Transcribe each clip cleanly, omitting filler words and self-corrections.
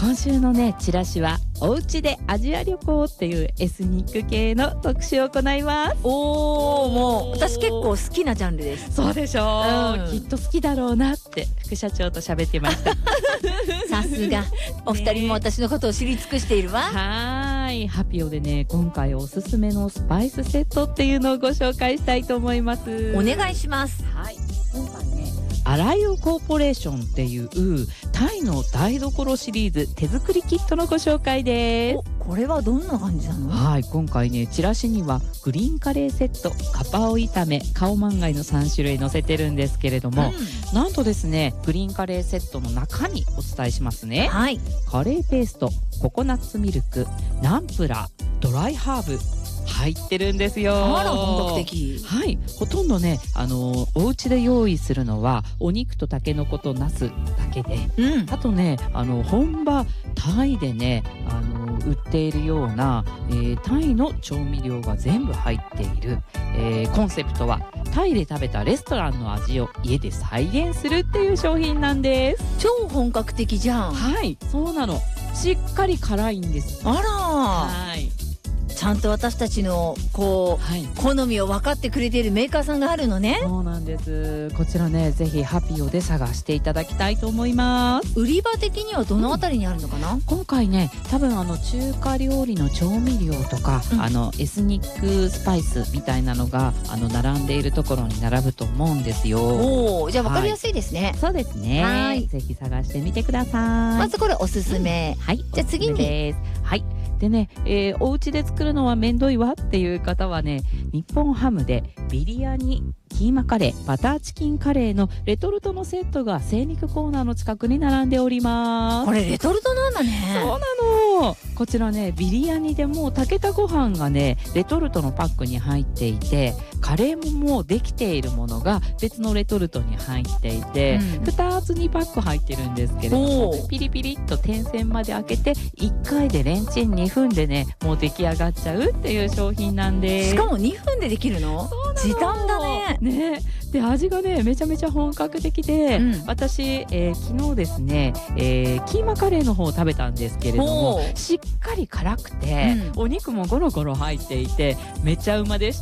今週のねチラシはおうちでアジア旅行っていうエスニック系の特集を行います。 おー、もう私結構好きなジャンルです。 そうでしょう、きっと好きだろうなって副社長と喋ってましたさすがお二人も私のことを知り尽くしているわ。 はい、ハピオでね今回おすすめのスパイスセットっていうのをご紹介したいと思います。 お願いします。 はい、今回ねアライオコーポレーションっていうタイの台所シリーズ手作りキットのご紹介です。 これはどんな感じなの？ はい、今回ねチラシにはグリーンカレーセット、ガパオ炒め、カオマンガイの3種類載せてるんですけれども、なんとですねグリーンカレーセットの中身お伝えしますね。 はい、 カレーペースト、ココナッツミルク、ナンプラー、ドライハーブ入ってるんですよ。 あら本格的。 はい、ほとんどねお家で用意するのはお肉とタケノコとナスだけで、あとね本場タイでね売っているような、タイの調味料が全部入っている、コンセプトはタイで食べたレストランの味を家で再現するっていう商品なんです。 超本格的じゃん。 はい、そうなの。しっかり辛いんです。 あら、 はい、 ちゃんと私たちの好みを分かってくれているメーカーさんがあるのね。 そうなんです。こちらねぜひハピオで探していただきたいと思います。 売り場的にはどのあたりにあるのかな？ 今回ね多分中華料理の調味料とか、エスニックスパイスみたいなのが並んでいるところに並ぶと思うんですよ。 おー、じゃあ分かりやすいですね。 そうですね。 はい、 ぜひ探してみてください。 まずこれおすすめ。 はい、 じゃあ次にはいでね、お家で作るのはめんどいわっていう方はね日本ハムでビリヤニ、キーマカレー、バターチキンカレーのレトルトのセットが精肉コーナーの近くに並んでおります。 これレトルトなんだね。 そうなの。こちらねビリヤニでも炊けたご飯がねレトルトのパックに入っていて、カレーももうできているものが別のレトルトに入っていて、2つ2パック入ってるんですけれども、ピリピリっと点線まで開けて1回でレンチン2分でねもう出来上がっちゃうっていう商品なんです。 しかも2分でできるの？時短だね。 で味がねめちゃめちゃ本格的で、私、昨日ですね、キーマカレーの方を食べたんですけれどもしっかり辛くて、お肉もゴロゴロ入っていてめっちゃうまでした。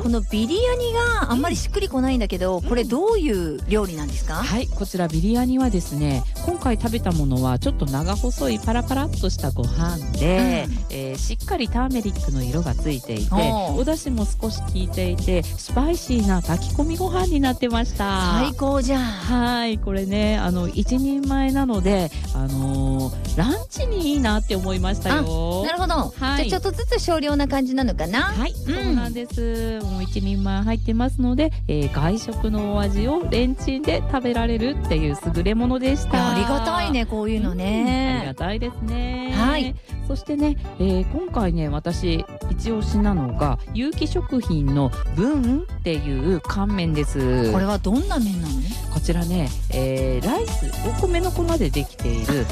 このビリヤニがあんまりしっくりこないんだけど、これどういう料理なんですか？ はい、こちらビリヤニはですね今回食べたものはちょっと長細いパラパラっとしたご飯で、しっかりターメリックの色がついていてお出汁も少し効いていてスパイシーな炊き込みご飯になってました。 最高じゃん。 はい、これね一人前なのでランチにいいなって思いましたよ。 なるほど、じゃあちょっとずつ少量な感じなのかな。 はい、そうなんです。もう一人前入ってますので、外食のお味をレンチンで食べられるっていう優れものでした。 ありがたいねこういうのね、 ありがたいですね。 はい、 そしてね、今回ね私一押しなのが有機食品のブンっていう乾麺です。 これはどんな麺なの？ こちらね、ライスお米の粉でできている、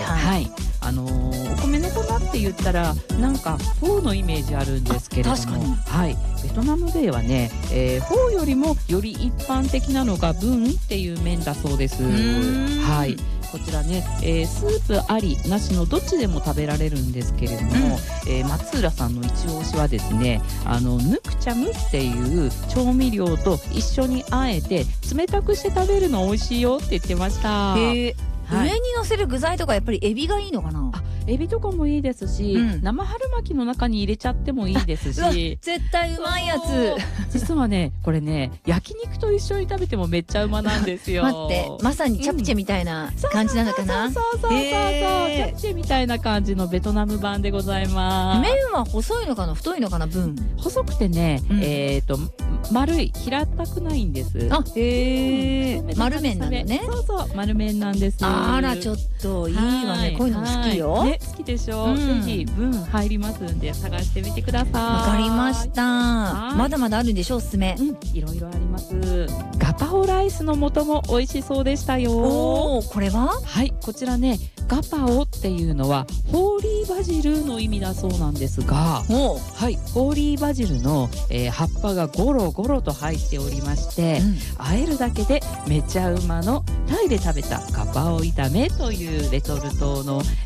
お米の粉って言ったらなんかフォーのイメージあるんですけれども、 確かに、 はい、ベトナムではね、フォーよりもより一般的なのがブンっていう麺だそうです。はい、こちらね、スープありなしのどっちでも食べられるんですけれども、松浦さんの一押しはですねヌクチャムっていう調味料と一緒にあえて冷たくして食べるの美味しいよって言ってました。 上に乗せる具材とかやっぱりエビがいいのかな？ エビとかもいいですし、生春巻きの中に入れちゃってもいいですし、 絶対うまいやつ。 実はねこれね焼肉と一緒に食べてもめっちゃうまなんですよ。 待って、まさにチャプチェみたいな感じなのかな？ そうチャプチェみたいな感じのベトナム版でございます。 麺は細いのかな太いのかな？分細くてね、丸い平たくないんです。 丸麺なんだね。 そう丸麺なんです。 あらちょっといいわね、こういうの好きよ。 好きでしょ。ぜひ分入りますんで探してみてください。 わかりました。まだまだあるんでしょおすすめ。 いろいろあります。ガパオライスの素も美味しそうでしたよ。 これは？ はい、こちらねガパオっていうのはホーリーバジルの意味だそうなんですが、はい、ホーリーバジルの、葉っぱがゴロゴロと入っておりまして、和えるだけでめちゃうまのタイで食べたガパオ炒めというレトルトの、